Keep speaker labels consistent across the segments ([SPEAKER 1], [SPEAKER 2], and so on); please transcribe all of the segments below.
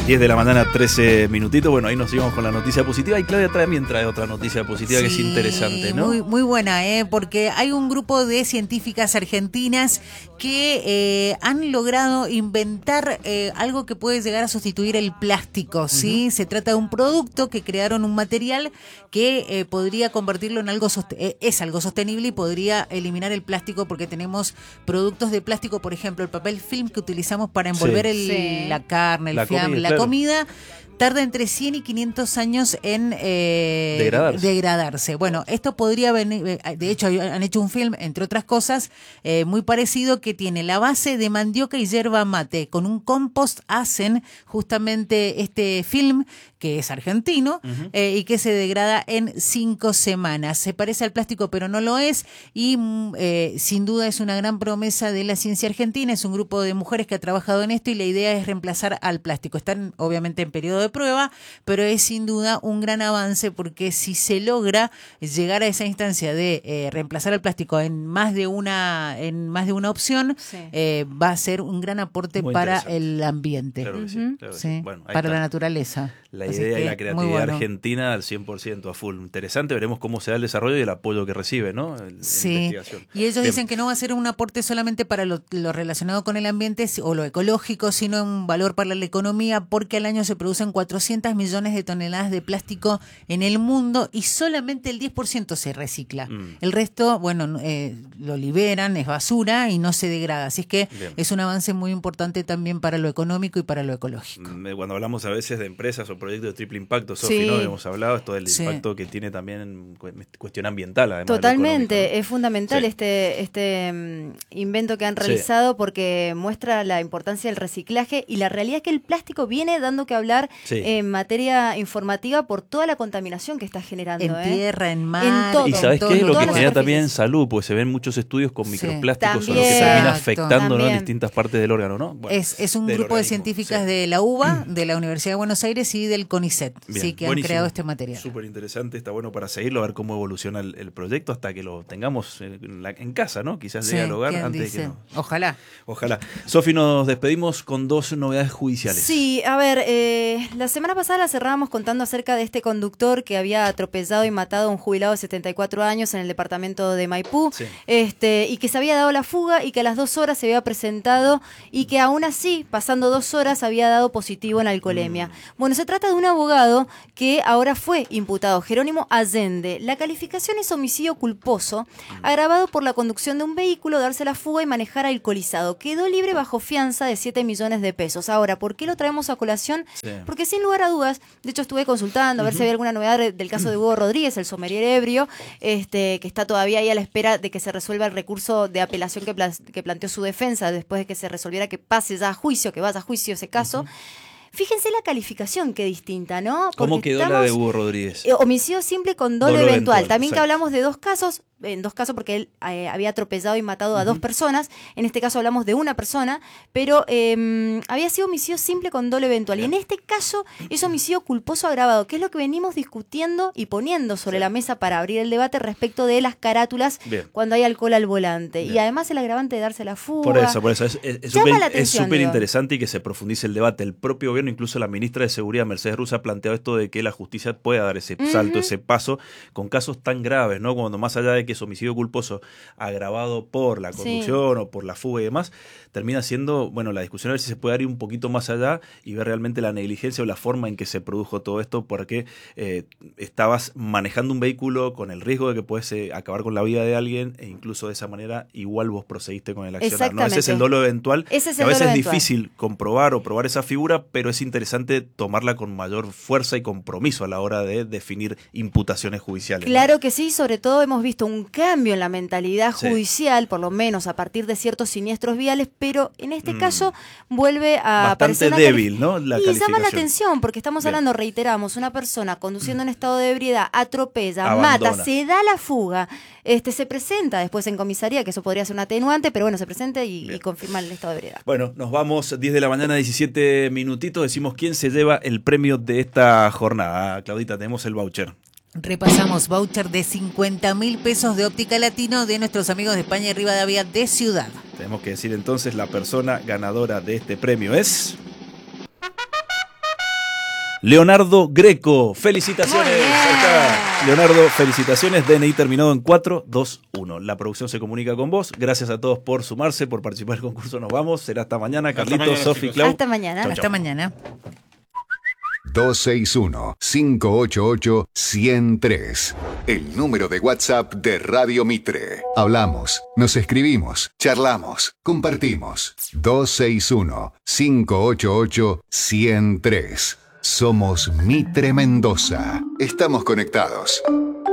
[SPEAKER 1] 10 de la mañana, 13 minutitos. Bueno, ahí nos seguimos con la noticia positiva. Y Claudia también trae otra noticia positiva que es interesante, ¿no?
[SPEAKER 2] Muy buena, porque hay un grupo de científicas argentinas que han logrado inventar algo que puede llegar a sustituir el plástico, ¿sí? Se trata de un producto que crearon, un material que podría convertirlo en algo es algo sostenible y podría eliminar el plástico, porque tenemos productos de plástico, por ejemplo, el papel film que utilizamos para envolver la carne, el fiambre, la comida, tarda entre 100 y 500 años en degradarse. Bueno, esto podría venir, de hecho han hecho un film, entre otras cosas, muy parecido, que tiene la base de mandioca y yerba mate. Con un compost hacen justamente este film, que es argentino, y que se degrada en 5 semanas. Se parece al plástico, pero no lo es, y sin duda es una gran promesa de la ciencia argentina. Es un grupo de mujeres que ha trabajado en esto y la idea es reemplazar al plástico. Están obviamente en periodo de prueba, pero es sin duda un gran avance, porque si se logra llegar a esa instancia de reemplazar al plástico en más de una opción, va a ser un gran aporte para el ambiente,
[SPEAKER 1] claro que sí, claro que sí. Bueno,
[SPEAKER 2] para la naturaleza.
[SPEAKER 1] La idea y la creatividad argentina al 100%, a full. Interesante, veremos cómo se da el desarrollo y el apoyo que recibe, ¿no? Investigación.
[SPEAKER 2] Y ellos dicen que no va a ser un aporte solamente para lo relacionado con el ambiente o lo ecológico, sino un valor para la economía, porque al año se producen 400 millones de toneladas de plástico en el mundo y solamente el 10% se recicla. El resto, lo liberan, es basura y no se degrada. Así es que es un avance muy importante también para lo económico y para lo ecológico.
[SPEAKER 1] Cuando hablamos a veces de empresas o proyectos de triple impacto, Sofi, ¿no? Hemos hablado esto del impacto que tiene también en cuestión ambiental, además.
[SPEAKER 3] Totalmente,
[SPEAKER 1] de lo
[SPEAKER 3] es fundamental este invento que han realizado, porque muestra la importancia del reciclaje, y la realidad es que el plástico viene dando que hablar en materia informativa por toda la contaminación que está generando.
[SPEAKER 2] En tierra, en mar,
[SPEAKER 3] en todo.
[SPEAKER 1] Y ¿sabes qué? Lo que genera también salud, porque se ven muchos estudios con microplásticos, o lo que termina afectando, ¿no?, en distintas partes del órgano, ¿no? Bueno,
[SPEAKER 2] es un grupo de científicas de la UBA, de la Universidad de Buenos Aires y del CONICET, que han creado este material.
[SPEAKER 1] Súper interesante, está bueno para seguirlo, a ver cómo evoluciona el proyecto hasta que lo tengamos en casa, ¿no? Quizás llegue al hogar antes de que no.
[SPEAKER 2] Ojalá.
[SPEAKER 1] Sofi, nos despedimos con 2 novedades judiciales.
[SPEAKER 3] Sí, a ver, la semana pasada la cerrábamos contando acerca de este conductor que había atropellado y matado a un jubilado de 74 años en el departamento de Maipú, y que se había dado la fuga y que a las 2 horas se había presentado y que aún así, pasando 2 horas, había dado positivo en alcoholemia. Bueno, se trata de un abogado que ahora fue imputado, Jerónimo Allende. La calificación es homicidio culposo, agravado por la conducción de un vehículo, darse la fuga y manejar alcoholizado. Quedó libre bajo fianza de 7 millones de pesos. Ahora, ¿por qué lo traemos a colación? Porque sin lugar a dudas, de hecho estuve consultando a ver si había alguna novedad del caso de Hugo Rodríguez, el sommelier ebrio, que está todavía ahí a la espera de que se resuelva el recurso de apelación que planteó su defensa después de que se resolviera que pase ya a juicio, que vaya a juicio ese caso. Fíjense la calificación, qué distinta, ¿no?
[SPEAKER 1] ¿Cómo quedó la de Hugo Rodríguez?
[SPEAKER 3] Homicidio simple con dolo eventual. También que hablamos de 2 casos, en 2 casos porque él había atropellado y matado a 2 personas. En este caso hablamos de una persona, pero había sido homicidio simple con dolo eventual. Y en este caso es homicidio culposo agravado, que es lo que venimos discutiendo y poniendo sobre la mesa para abrir el debate respecto de las carátulas cuando hay alcohol al volante. Y además el agravante de darse la fuga.
[SPEAKER 1] Por eso. Es súper interesante y que se profundice el debate. El propio gobierno, incluso la ministra de Seguridad, Mercedes Russa, ha planteado esto de que la justicia pueda dar ese salto, ese paso, con casos tan graves, ¿no? Cuando más allá de que es homicidio culposo agravado por la conducción o por la fuga y demás, termina siendo, la discusión a ver si se puede ir un poquito más allá y ver realmente la negligencia o la forma en que se produjo todo esto, porque estabas manejando un vehículo con el riesgo de que puedes acabar con la vida de alguien, e incluso de esa manera igual vos procediste con el accionar, ¿no? Ese es el dolo eventual, que a veces es difícil comprobar o probar esa figura, pero es interesante tomarla con mayor fuerza y compromiso a la hora de definir imputaciones judiciales.
[SPEAKER 3] Claro que sí, sobre todo hemos visto un cambio en la mentalidad judicial, por lo menos a partir de ciertos siniestros viales, pero en este caso vuelve a
[SPEAKER 1] bastante débil, ¿no? La
[SPEAKER 3] y
[SPEAKER 1] calificación.
[SPEAKER 3] llama la atención, porque estamos hablando, reiteramos, una persona conduciendo en estado de ebriedad, atropella, mata, se da la fuga, se presenta después en comisaría, que eso podría ser un atenuante, pero se presenta y confirma el estado de ebriedad.
[SPEAKER 1] Bueno, nos vamos, 10 de la mañana, 17 minutitos, decimos quién se lleva el premio de esta jornada. Claudita, tenemos el voucher.
[SPEAKER 2] Repasamos, voucher de 50.000 pesos de Óptica Latino de nuestros amigos de España y Rivadavia de Ciudad.
[SPEAKER 1] Tenemos que decir entonces, la persona ganadora de este premio es... Leonardo Greco. Felicitaciones. Ahí está. Leonardo, felicitaciones. DNI terminado en 421. La producción se comunica con vos. Gracias a todos por sumarse, por participar del concurso. Nos vamos. Será hasta mañana. Carlitos, Sofi, Clau.
[SPEAKER 3] Hasta mañana.
[SPEAKER 2] Hasta mañana.
[SPEAKER 4] 261-588-103. El número de WhatsApp de Radio Mitre. Hablamos, nos escribimos, charlamos, compartimos. 261-588-103. Somos Mitre Mendoza. Estamos conectados.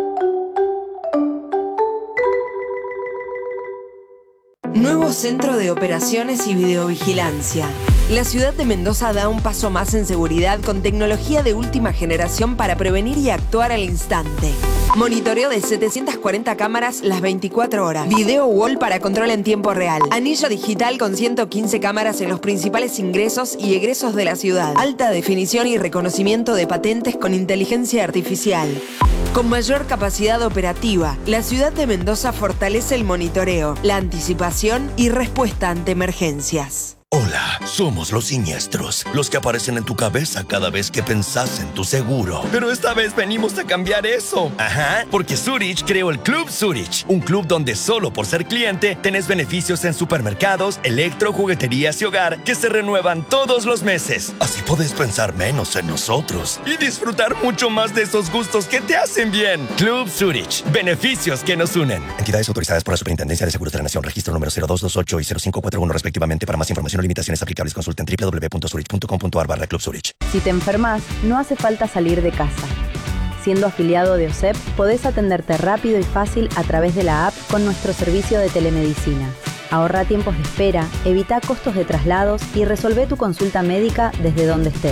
[SPEAKER 5] Nuevo Centro de Operaciones y Videovigilancia. La ciudad de Mendoza da un paso más en seguridad con tecnología de última generación para prevenir y actuar al instante. Monitoreo de 740 cámaras las 24 horas. Video wall para control en tiempo real. Anillo digital con 115 cámaras en los principales ingresos y egresos de la ciudad. Alta definición y reconocimiento de patentes con inteligencia artificial. Con mayor capacidad operativa, la ciudad de Mendoza fortalece el monitoreo, la anticipación y respuesta ante emergencias.
[SPEAKER 6] Hola, somos los siniestros, los que aparecen en tu cabeza cada vez que pensás en tu seguro. Pero esta vez venimos a cambiar eso. Ajá, porque Zurich creó el Club Zurich, un club donde solo por ser cliente tenés beneficios en supermercados, electro, jugueterías y hogar que se renuevan todos los meses. Así podés pensar menos en nosotros y disfrutar mucho más de esos gustos que te hacen bien. Club Zurich, beneficios que nos unen. Entidades autorizadas por la Superintendencia de Seguros de la Nación, registro número 0228 y 0541 respectivamente. Para más información o limitaciones aplicables, consulten www.zurich.com.ar/Club Zurich.
[SPEAKER 7] Si te enfermas, no hace falta salir de casa. Siendo afiliado de OSEP, podés atenderte rápido y fácil a través de la app con nuestro servicio de telemedicina. Ahorra tiempos de espera, evita costos de traslados y resolvé tu consulta médica desde donde estés.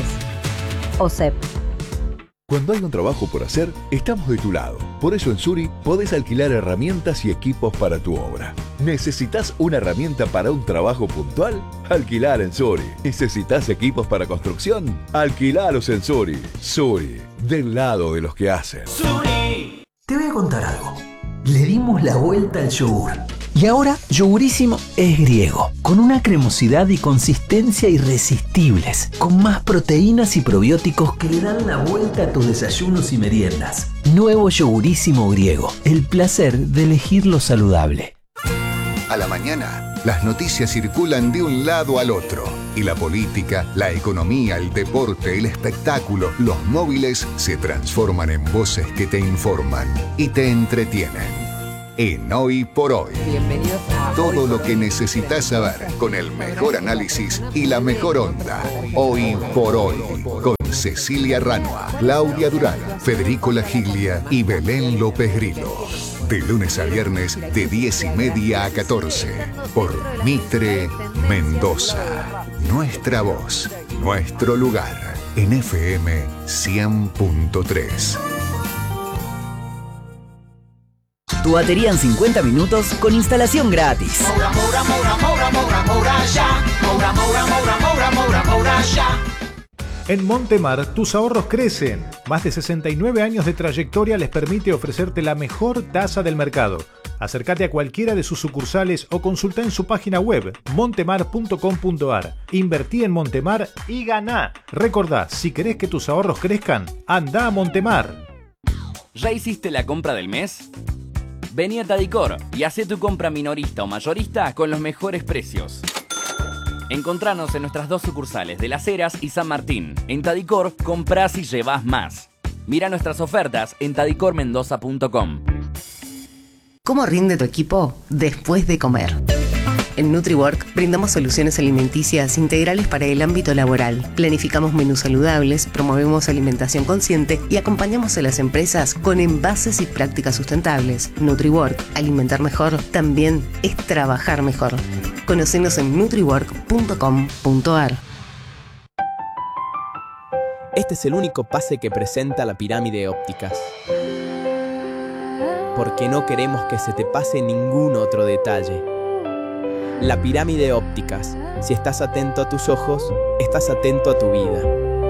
[SPEAKER 7] OSEP.
[SPEAKER 8] Cuando hay un trabajo por hacer, estamos de tu lado. Por eso en Suri podés alquilar herramientas y equipos para tu obra. ¿Necesitas una herramienta para un trabajo puntual? Alquilar en Suri. ¿Necesitas equipos para construcción? Alquilalos en Suri. Suri, del lado de los que hacen.
[SPEAKER 9] Suri. Te voy a contar algo. Le dimos la vuelta al yogur. Y ahora, Yogurísimo es griego, con una cremosidad y consistencia irresistibles, con más proteínas y probióticos que le dan la vuelta a tus desayunos y meriendas. Nuevo Yogurísimo griego, el placer de elegir lo saludable.
[SPEAKER 4] A la mañana, las noticias circulan de un lado al otro. Y la política, la economía, el deporte, el espectáculo, los móviles se transforman en voces que te informan y te entretienen. En Hoy por Hoy.
[SPEAKER 5] Bienvenidos a
[SPEAKER 4] Todo lo que necesitas saber con el mejor análisis y la mejor onda. Hoy por Hoy. Con Cecilia Ranua, Claudia Durán, Federico Lagiglia y Belén López Grillo. De lunes a viernes de 10:30 a 14. Por Mitre Mendoza. Nuestra voz, nuestro lugar. En FM 100.3.
[SPEAKER 9] Tu batería en 50 minutos con instalación gratis.
[SPEAKER 10] En Montemar, tus ahorros crecen. Más de 69 años de trayectoria les permite ofrecerte la mejor tasa del mercado. Acércate a cualquiera de sus sucursales o consulta en su página web montemar.com.ar. Invertí en Montemar y ganá. Recordá, si querés que tus ahorros crezcan, anda a Montemar.
[SPEAKER 11] ¿Ya hiciste la compra del mes? Vení a Tadicor y hacé tu compra minorista o mayorista con los mejores precios. Encontranos en nuestras dos sucursales de Las Heras y San Martín. En Tadicor, comprás y llevás más. Mira nuestras ofertas en tadicormendoza.com.
[SPEAKER 12] ¿Cómo rinde tu equipo después de comer? En NutriWork brindamos soluciones alimenticias integrales para el ámbito laboral. Planificamos menús saludables, promovemos alimentación consciente y acompañamos a las empresas con envases y prácticas sustentables. NutriWork, alimentar mejor, también es trabajar mejor. Conocenos en nutriwork.com.ar.
[SPEAKER 13] Este es el único pase que presenta la pirámide ópticas. Porque no queremos que se te pase ningún otro detalle. La pirámide ópticas. Si estás atento a tus ojos, estás atento a tu vida.